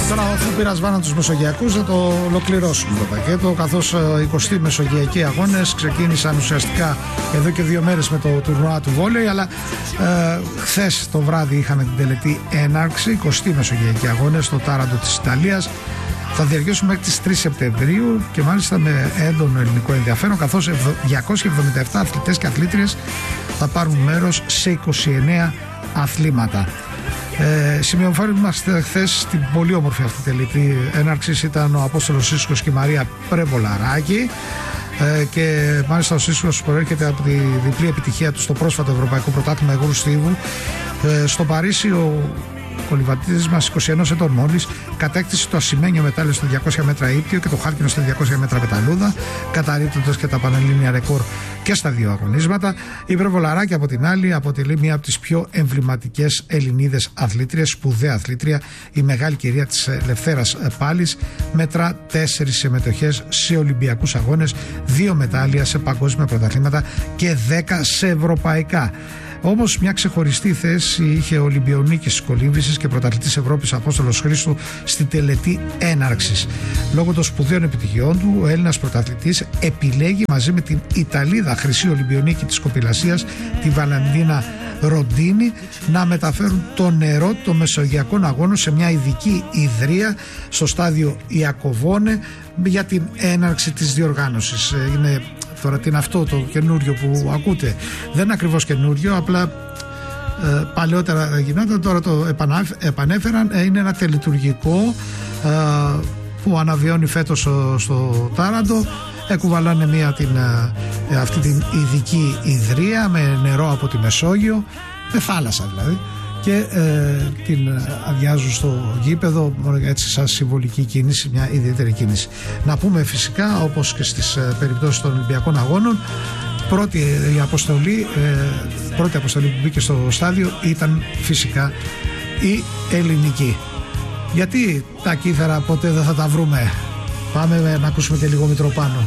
Τώρα, αφού πειρασβάναν τους Μεσογειακούς, θα το ολοκληρώσουμε το πακέτο, καθώς οι 20 Μεσογειακοί αγώνες ξεκίνησαν ουσιαστικά εδώ και 2 μέρες με το τουρνουά του βόλεϊ, αλλά χθες το βράδυ είχαμε την τελετή έναρξη. 20 Μεσογειακοί αγώνες στο Τάραντο της Ιταλίας. Θα διαρκέσουν μέχρι τις 3 Σεπτεμβρίου και μάλιστα με έντονο ελληνικό ενδιαφέρον, καθώς 277 αθλητές και αθλήτριες θα πάρουν μέρος σε 29 αθλήματα. Σημειοφάνη μας χθες στην πολύ όμορφη αυτή τελετή έναρξης ήταν ο Απόστολος Σύσκος και η Μαρία Πρεβολαράκη, και μάλιστα ο Σύσκος προέρχεται από τη διπλή επιτυχία του στο πρόσφατο Ευρωπαϊκό Πρωτάθλημα Υγρού Στίβου. Στο Παρίσι ο κολυμβατής μας 21 ετών μόλις κατέκτησε το ασημένιο μετάλλιο στα 200 μέτρα ύπτιο και το χάλκινο στα 200 μέτρα πεταλούδα, καταρρίπτοντας και τα πανελλήνια ρεκόρ και στα 2 αγωνίσματα. Η Πρεβολαράκη από την άλλη αποτελεί μία από τις πιο εμβληματικές Ελληνίδες αθλήτριες, σπουδαία αθλήτρια, η μεγάλη κυρία της Ελευθέρας Πάλης. Μετρά 4 συμμετοχές σε Ολυμπιακούς αγώνες, 2 μετάλλια σε παγκόσμια πρωταθλήματα και 10 σε ευρωπαϊκά. Όμως μια ξεχωριστή θέση είχε ο Ολυμπιονίκης της κολύμβησης και πρωταθλητής Ευρώπης Απόστολος Χρήστου στην τελετή έναρξης. Λόγω των σπουδαίων επιτυχιών του, ο Έλληνας πρωταθλητής επιλέγει μαζί με την Ιταλίδα χρυσή Ολυμπιονίκη της κοπηλασίας, τη Βαλεντίνα Ροντίνη, να μεταφέρουν το νερό των Μεσογειακών Αγώνων σε μια ειδική ιδρία στο στάδιο Ιακωβόνε για την έναρξη της διοργάνωσης. Είναι τώρα τι είναι αυτό το καινούριο που ακούτε? Δεν είναι ακριβώς καινούριο, απλά παλαιότερα γινόταν, τώρα το επανέφεραν. Είναι ένα τελετουργικό που αναβιώνει φέτος στο Τάραντο. Εκουβαλάνε αυτή την ειδική ιδρία με νερό από τη Μεσόγειο, με θάλασσα δηλαδή, και την αδειάζουν στο γήπεδο, έτσι σαν συμβολική κίνηση, μια ιδιαίτερη κίνηση. Να πούμε φυσικά, όπως και στις περιπτώσεις των Ολυμπιακών Αγώνων, πρώτη αποστολή που μπήκε στο στάδιο ήταν φυσικά η ελληνική. Γιατί τα κύθαρα ποτέ δεν θα τα βρούμε? Πάμε να ακούσουμε και λίγο Μητροπάνο.